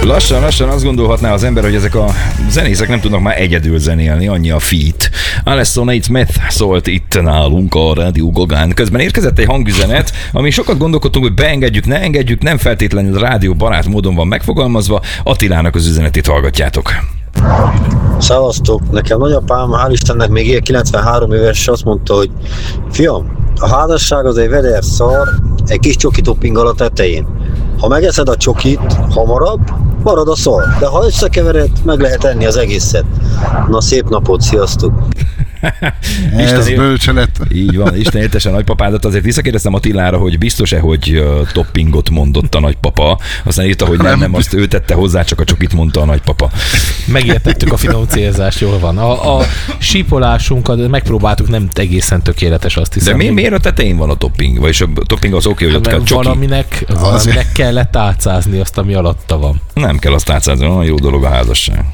Lassan azt gondolhatná az ember, hogy ezek a zenészek nem tudnak már egyedül zenélni, annyi a feat. Alesson Nate Smith szólt itt nálunk a Rádió Gagán. Közben érkezett egy hangüzenet, ami sokat gondolkodtunk, hogy beengedjük, ne engedjük, nem feltétlenül rádió barát módon van megfogalmazva. Attilának az üzenetét hallgatjátok. Szevasztok, nekem nagyapám, hál' Istennek még él, 93 éves, és azt mondta, hogy fiam, a házasság az egy veder szar, egy kis csoki toppinggal a tetején. Ha megeszed a csokit hamarabb, marad a szar, de ha összekevered, meg lehet enni az egészet. Na, szép napot, sziasztok! Ez bölcselet. Így van, Isten éltesse a nagypapádat. Azért visszakérdeztem Attilára, hogy biztos-e, hogy toppingot mondott a nagypapa. Aztán írta, hogy nem, azt ő tette hozzá, csak a csokit mondta a nagypapa. Megértettük a finom célzást, jól van. A sípolásunkat megpróbáltuk, nem egészen tökéletes, azt hiszem. De miért a tetején van a topping? Vagyis a topping az oké, hogy ott kell csoki. Valaminek kellett átszázni azt, ami alatta van. Nem kell azt átszázni, olyan jó dolog a házasság.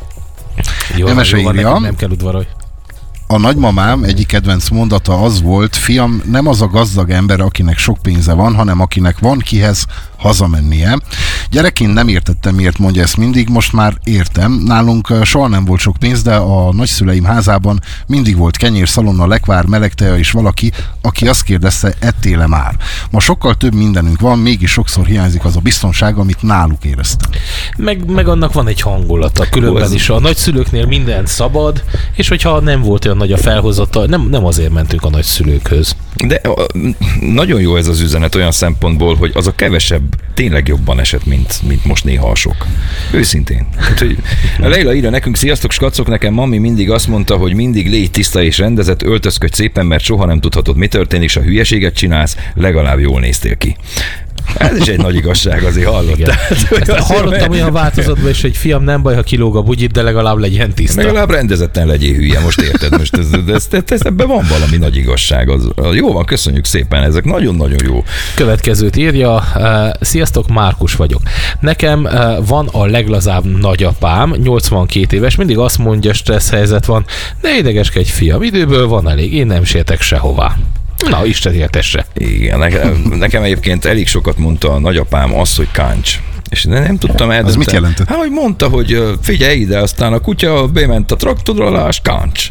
Jó van, nem kell udvarolj. A nagymamám egyik kedvenc mondata az volt: fiam, nem az a gazdag ember, akinek sok pénze van, hanem akinek van kihez hazamennie. Gyerekként nem értettem, miért mondja ezt mindig, most már értem. Nálunk soha nem volt sok pénz, de a nagyszüleim házában mindig volt kenyér, szalonna, lekvár, meleg tea és valaki, aki azt kérdezte, ettél-e már? Ma sokkal több mindenünk van, mégis sokszor hiányzik az a biztonság, amit náluk éreztem. Meg annak van egy hangulata, különben is a nagyszülőknél minden szabad, és hogyha nem volt olyan nagy a felhozata, nem azért mentünk a nagyszülőkhöz. De nagyon jó ez az üzenet olyan szempontból, hogy az a kevesebb tényleg jobban esett, mint most néha a sok. Őszintén. Hát, hogy Leila írja nekünk: sziasztok, skacok, nekem mami mindig azt mondta, hogy mindig légy tiszta és rendezett, öltözködj szépen, mert soha nem tudhatod, mi történik, s ha hülyeséget csinálsz, legalább jól néztél ki. Ez is egy nagy igazság, azért hallottál. Hallottam olyan változatban is, hogy fiam, nem baj, ha kilóg a bugyit, de legalább legyen tiszta. Legalább rendezetten legyél hülye, most érted? Most ebben van valami nagy igazság. Jó van, köszönjük szépen, ezek nagyon-nagyon jó. Következőt írja: sziasztok, Márkus vagyok. Nekem van a leglazább nagyapám, 82 éves, mindig azt mondja, stressz helyzet van, ne idegeskedj fiam, időből van elég, én nem sértek sehová. Na, Isten éltesse. Igen, nekem egyébként elég sokat mondta a nagyapám azt, hogy káncs. És nem tudtam eldönteni. Az mit jelentett? Hát, hogy mondta, hogy figyelj ide, aztán a kutya bement a traktorra alá, és káncs.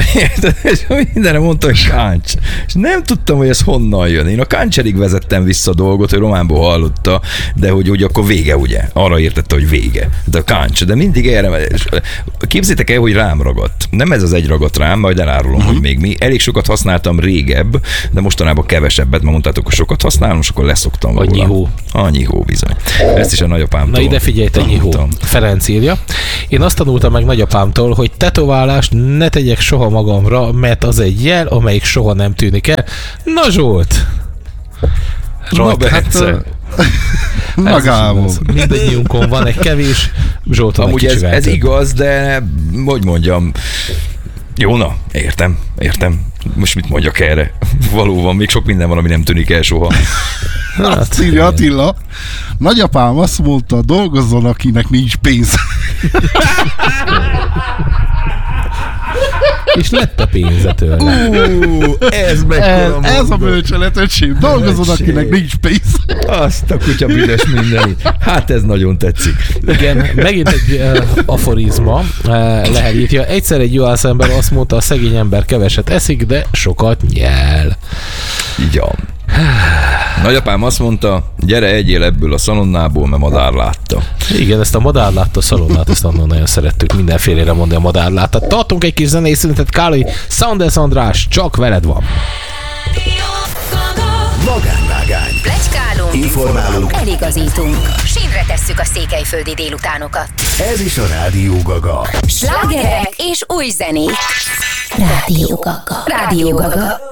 És mindenre mondta, hogy káncs. És nem tudtam, hogy ez honnan jön. Én a káncserig vezettem vissza a dolgot, hogy Románból hallotta, de hogy akkor vége, ugye? Arra értette, hogy vége. De a káncs. De mindig erre. Képzétek el, hogy rám ragadt. Nem ez az egy ragadt rám, majd elárulom, hogy még mi. Elég sokat használtam régebb, de mostanában kevesebbet, mert mondtátok, hogy sokat használom, és akkor leszoktam róla. A nyihó bizony. Ezt is a nagyapámtól. Na ide figyelj, te nyihó. Ferenc írja: én azt tanultam meg nagyapámtól, hogy tetoválást ne tegyek soha magamra, mert az egy jel, amelyik soha nem tűnik el. Na Zsolt! Rajta egyszer. Magából. Mindennyiunkon van egy kevés, Zsolton egy kicsivel. Ez igaz, de hogy mondjam, jó, na, értem. Most mit mondjak erre? Valóban, még sok minden van, ami nem tűnik el soha. Hát, írja Attila: nagyapám azt mondta, dolgozzon, akinek nincs pénz. És lett a pénze tőle. Ez a bölcselet, öcsém. Dolgozzon, akinek nincs pénz. Azt a kutya büdös mindenit. Hát ez nagyon tetszik. Igen, megint egy aforizma lehet írja. Egyszer egy juhász ember azt mondta, a szegény ember keveset eszik, de sokat nyel. Így van. Nagyapám azt mondta, gyere egyél ebből a szalonnából, mert madár látta. Igen, ezt a madár látta szalonnát, ezt annól nagyon szerettük mindenfélére mondani a madár látta. Tartunk egy kis zenei szünetet, Káli, Sanders András, csak veled van. Magánvágány. Pletykálunk, informálunk, eligazítunk. Sínre tesszük a székelyföldi délutánokat. Ez is a Rádió Gaga. Slágerek és új zenék. Rádió Gaga.